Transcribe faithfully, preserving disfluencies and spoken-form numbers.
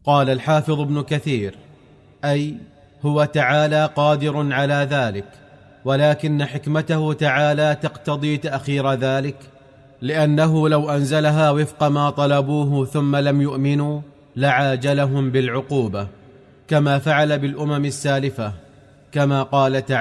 قال الحافظ ابن كثير: أي هو تعالى قادر على ذلك، ولكن حكمته تعالى تقتضي تأخير ذلك، لأنه لو أنزلها وفق ما طلبوه ثم لم يؤمنوا لعاجلهم بالعقوبة، كما فعل بالأمم السالفة، كما قال تعالى: